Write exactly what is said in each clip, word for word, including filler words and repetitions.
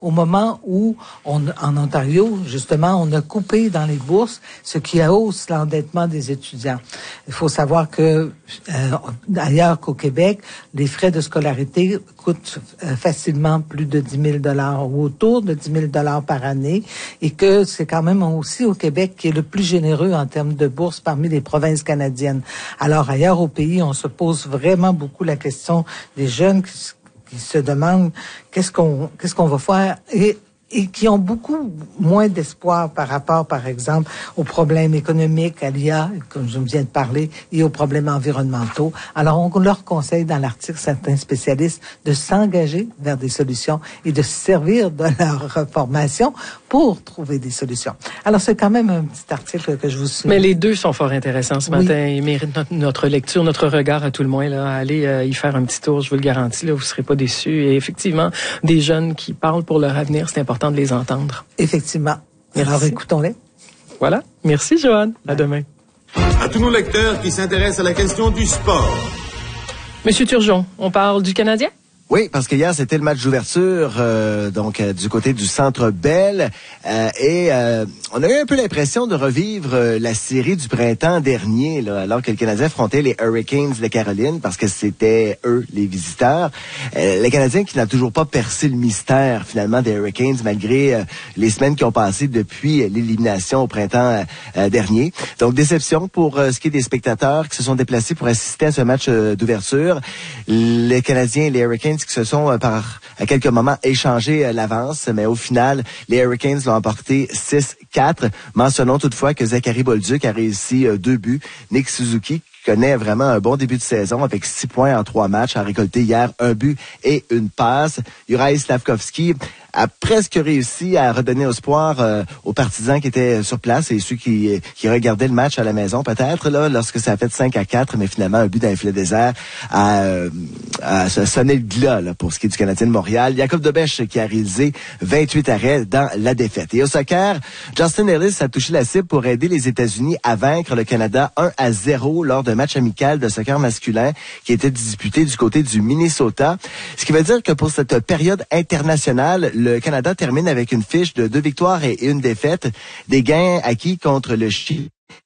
au moment où, on, en Ontario, justement, on a coupé dans les bourses, ce qui hausse l'endettement des étudiants. Il faut savoir que, euh, ailleurs qu'au Québec, les frais de scolarité coûtent euh, facilement plus de dix mille dollars ou autour de dix mille dollars par année, et que c'est quand même aussi au Québec qui est le plus généreux en termes de bourses parmi les provinces canadiennes. Alors, ailleurs au pays, on se pose vraiment beaucoup la question des jeunes qui qui se demandent qu'est-ce qu'on qu'est-ce qu'on va faire et et qui ont beaucoup moins d'espoir par rapport, par exemple, aux problèmes économiques, à l'I A, comme je viens de parler, et aux problèmes environnementaux. Alors, on leur conseille dans l'article, certains spécialistes, de s'engager vers des solutions et de se servir de leur formation pour trouver des solutions. Alors, c'est quand même un petit article que je vous soumets. Mais les deux sont fort intéressants ce matin. Oui. Ils méritent notre, notre lecture, notre regard à tout le moins. Là. Allez euh, y faire un petit tour, je vous le garantis, là, vous ne serez pas déçus. Et effectivement, des jeunes qui parlent pour leur avenir, c'est important de les entendre. Effectivement. Merci. Alors, écoutons-les. Voilà. Merci, Joanne. À demain. À tous nos lecteurs qui s'intéressent à la question du sport. Monsieur Turgeon, on parle du Canadien? Oui, parce que hier, c'était le match d'ouverture euh, donc euh, du côté du Centre Bell. Euh, et euh, on a eu un peu l'impression de revivre euh, la série du printemps dernier, là, alors que le Canadien affrontait les Hurricanes de Caroline, parce que c'était eux, les visiteurs. Euh, le Canadien qui n'a toujours pas percé le mystère, finalement, des Hurricanes, malgré euh, les semaines qui ont passé depuis l'élimination au printemps euh, dernier. Donc, déception pour euh, ce qui est des spectateurs qui se sont déplacés pour assister à ce match euh, d'ouverture. Les Canadiens et les Hurricanes qui se sont euh, par à quelques moments échangé euh, l'avance, mais au final, les Hurricanes l'ont emporté six quatre. Mentionnons toutefois que Zachary Bolduc a réussi euh, deux buts. Nick Suzuki, qui connaît vraiment un bon début de saison avec six points en trois matchs, a récolté hier un but et une passe. Juraj Slafkovský a presque réussi à redonner espoir euh, aux partisans qui étaient sur place et ceux qui, qui regardaient le match à la maison peut-être là lorsque ça a fait cinq à quatre, mais finalement un but dans les filets déserts a, euh, a sonné le glas là, pour ce qui est du Canadien de Montréal. Jacob Debèche qui a réalisé vingt-huit arrêts dans la défaite. Et au soccer, Justin Ellis a touché la cible pour aider les États-Unis à vaincre le Canada un à zéro lors d'un match amical de soccer masculin qui était disputé du côté du Minnesota. Ce qui veut dire que pour cette période internationale, le Canada termine avec une fiche de deux victoires et une défaite, des gains acquis contre le Chili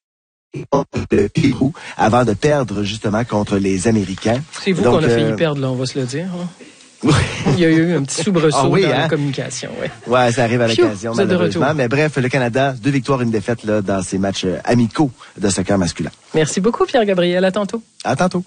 et contre le Pérou avant de perdre justement contre les Américains. C'est vous Donc, qu'on a failli euh... perdre, là, on va se le dire. Hein? Il y a eu un petit soubresaut ah oui, dans hein? la communication. Ouais, ouais ça arrive à l'occasion, Pfiou, malheureusement. Mais bref, le Canada, deux victoires, une défaite là, dans ses matchs amicaux de soccer masculin. Merci beaucoup, Pierre-Gabriel. À tantôt. À tantôt.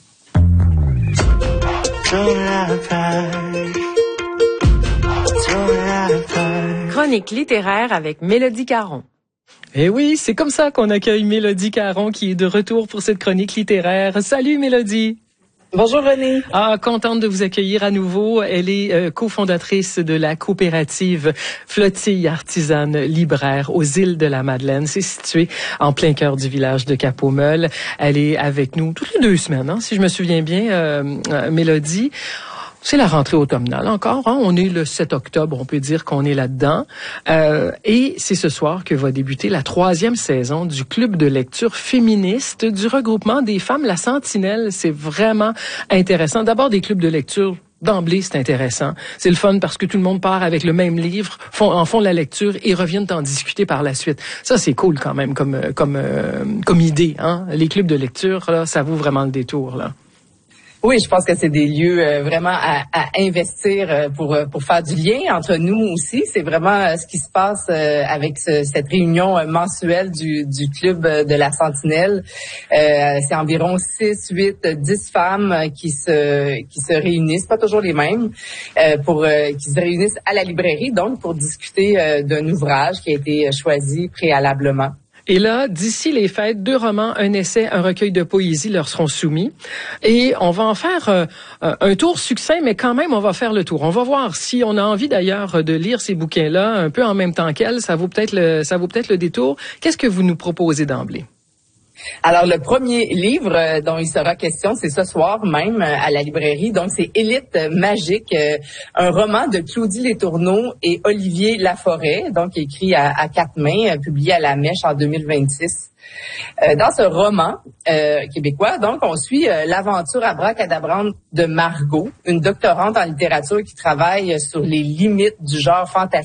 Chronique littéraire avec Mélodie Caron. Eh oui, c'est comme ça qu'on accueille Mélodie Caron qui est de retour pour cette chronique littéraire. Salut Mélodie. Bonjour René. Ah, contente de vous accueillir à nouveau. Elle est euh, cofondatrice de la coopérative Flottille Artisane Libraire aux îles de la Madeleine. C'est situé en plein cœur du village de Cap-aux-Meules. Elle est avec nous toutes les deux semaines, hein, si je me souviens bien, euh, euh, Mélodie. C'est la rentrée automnale encore. Hein? On est le sept octobre, on peut dire qu'on est là-dedans. Euh, et c'est ce soir que va débuter la troisième saison du club de lecture féministe du regroupement des femmes La Sentinelle. C'est vraiment intéressant. D'abord, des clubs de lecture. D'emblée, c'est intéressant. C'est le fun parce que tout le monde part avec le même livre, font, en font la lecture et reviennent en discuter par la suite. Ça, c'est cool quand même comme, comme, euh, comme idée. Hein? Les clubs de lecture, là, ça vaut vraiment le détour, là. Oui, je pense que c'est des lieux euh, vraiment à, à investir euh, pour pour faire du lien entre nous aussi. C'est vraiment euh, ce qui se passe euh, avec ce, cette réunion euh, mensuelle du, du club euh, de la Sentinelle. Euh, c'est environ six, huit, dix femmes euh, qui se qui se réunissent, pas toujours les mêmes, euh, pour euh, qui se réunissent à la librairie, donc pour discuter euh, d'un ouvrage qui a été choisi préalablement. Et là, d'ici les fêtes, deux romans, un essai, un recueil de poésie leur seront soumis. Et on va en faire euh, un tour succinct, mais quand même, on va faire le tour. On va voir si on a envie d'ailleurs de lire ces bouquins-là un peu en même temps qu'elles. Ça vaut peut-être le, ça vaut peut-être le détour. Qu'est-ce que vous nous proposez d'emblée? Alors, le premier livre euh, dont il sera question, c'est ce soir même euh, à la librairie. Donc, c'est Élite magique, euh, un roman de Claudie Letourneau et Olivier Laforêt, donc écrit à, à quatre mains, euh, publié à La Mèche en deux mille vingt-six. Euh, dans ce roman euh, québécois, donc, on suit euh, l'aventure abracadabrante de Margot, une doctorante en littérature qui travaille sur les limites du genre fantastique